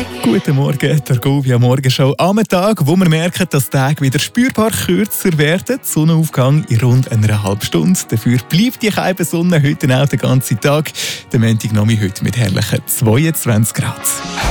Guten Morgen, der Govia Morgenshow. Am Tag, wo wir merken, dass die Tage wieder spürbar kürzer werden. Sonnenaufgang in rund einer halben Stunde. Dafür bleibt die kalte Sonne heute auch den ganzen Tag. Der Montagnachmittag heute mit herrlichen 22 Grad.